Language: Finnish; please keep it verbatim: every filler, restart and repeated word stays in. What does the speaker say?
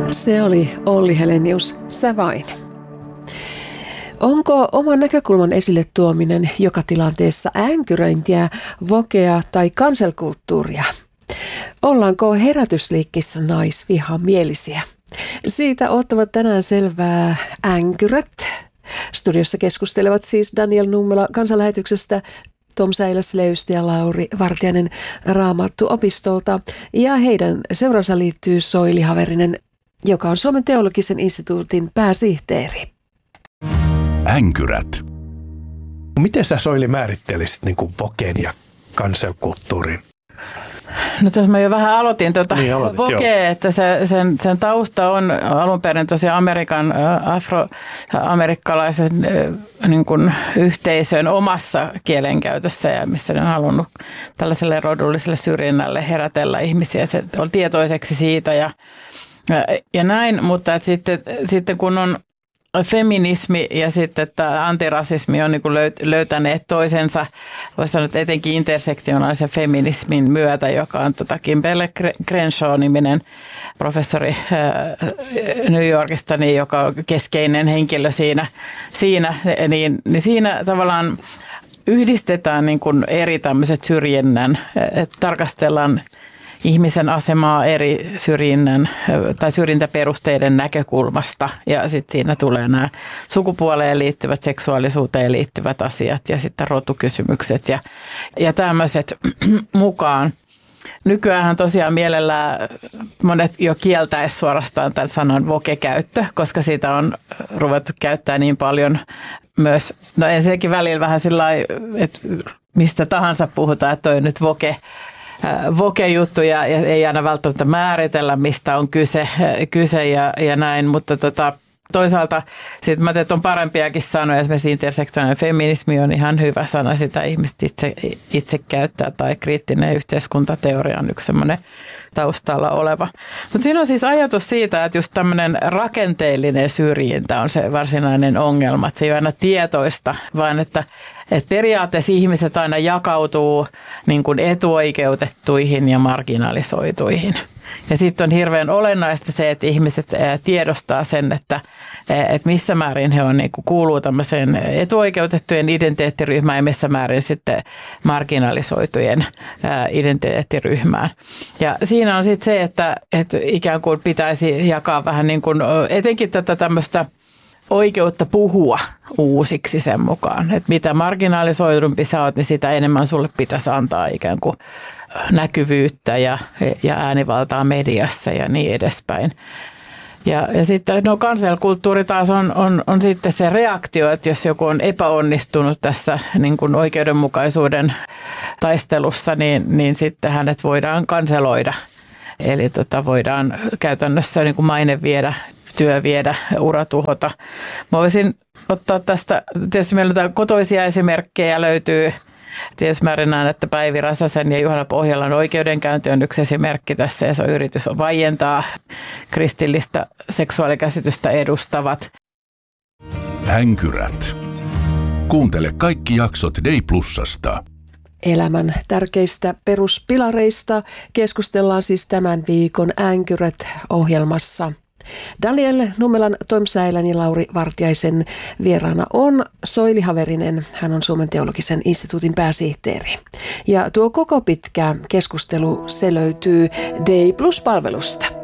Se oli Olli Helenius, Sä vain. Onko oman näkökulman esille tuominen joka tilanteessa änkyröintiä, vokea tai cancelkulttuuria? Ollaanko herätysliikkissä naisvihamielisiä? Siitä ottavat tänään selvää änkyrät. Studiossa keskustelevat siis Daniel Nummela Kansanlähetyksestä, Tom Säiläs-Leysti ja Lauri Vartiainen Raamattuopistolta. Ja heidän seuransa liittyy Soili Haverinen, joka on Suomen teologisen instituutin pääsihteeri. Änkyrät. Miten sä, Soili, määrittelisit niin kuin vokeen ja cancelkulttuurin? No jos mä jo vähän aloitin tuota niin, vokea, että se, sen, sen tausta on alun perin tosiaan Amerikan, afroamerikkalaisen niin kuin yhteisön omassa kielenkäytössä, ja missä ne on halunnut tällaiselle rodulliselle syrjinnälle herätellä ihmisiä. Se on tietoiseksi siitä ja, ja, ja näin, mutta että sitten, sitten kun on feminismi ja sitten tämä antirasismi on niin kuin löytäneet toisensa, voisi sanoa, että etenkin intersektionaalisen feminismin myötä, joka on tota Kimberly Crenshaw-niminen professori New Yorkista, niin joka on keskeinen henkilö siinä, siinä niin, niin siinä tavallaan yhdistetään niin kuin eri tämmöiset syrjinnän, että tarkastellaan ihmisen asemaa eri syrjinnän tai syrjintäperusteiden näkökulmasta, ja sitten siinä tulee nämä sukupuoleen liittyvät, seksuaalisuuteen liittyvät asiat ja sitten rotukysymykset ja, ja tämmöiset mukaan. Nykyäänhän tosiaan mielellään monet jo kieltäisi suorastaan tämän sanan voke-käyttö, koska siitä on ruvettu käyttää niin paljon myös, no ensinnäkin välillä vähän sillä lailla, että mistä tahansa puhutaan, että toi nyt voke, voke-juttuja ja ei aina välttämättä määritellä, mistä on kyse, kyse ja, ja näin, mutta tota, toisaalta sitten mä teet, että on parempiakin sanoja, esimerkiksi intersektionaalinen feminismi on ihan hyvä sana, sitä ihmiset itse, itse käyttää, tai kriittinen yhteiskuntateoria on yksi semmoinen taustalla oleva. Mutta siinä on siis ajatus siitä, että just tämmöinen rakenteellinen syrjintä on se varsinainen ongelma, että se ei ole aina tietoista, vaan että Et periaatteessa ihmiset aina jakautuu niin kuin etuoikeutettuihin ja marginalisoituihin. Ja sitten on hirveän olennaista se, että ihmiset tiedostaa sen, että, että missä määrin he on, niin kuin kuuluu tämmöiseen etuoikeutettujen identiteettiryhmään ja missä määrin sitten marginalisoitujen identiteettiryhmään. Ja siinä on sitten se, että, että ikään kuin pitäisi jakaa vähän niin kuin etenkin tätä tämmöistä oikeutta puhua uusiksi sen mukaan. Että mitä marginalisoidumpi sä oot, niin sitä enemmän sulle pitäisi antaa ikään kuin näkyvyyttä ja, ja äänivaltaa mediassa ja niin edespäin. Ja, ja sitten no cancelkulttuuri taas on, on, on sitten se reaktio, että jos joku on epäonnistunut tässä niin kuin oikeudenmukaisuuden taistelussa, niin, niin sitten hänet voidaan kanseloida. Eli tota, voidaan käytännössä niin kuin maine viedä, työ viedä, ura tuhota. Mä voisin ottaa tästä, tietysti meillä on kotoisia esimerkkejä löytyy. Tietysti mä näen, että Päivi Räsäsen ja Juhana Pohjolan oikeudenkäynti on yksi esimerkki tässä, ja se on yritys vaientaa kristillistä seksuaalikäsitystä edustavat. Änkyrät. Kuuntele kaikki jaksot Day Plusasta. Elämän tärkeistä peruspilareista keskustellaan siis tämän viikon Änkyrät-ohjelmassa. Daniel Nummelan, Tom Säilän ja Lauri Vartiaisen vieraana on Soili Haverinen. Hän on Suomen teologisen instituutin pääsihteeri. Ja tuo koko pitkä keskustelu, se löytyy Day Plus-palvelusta.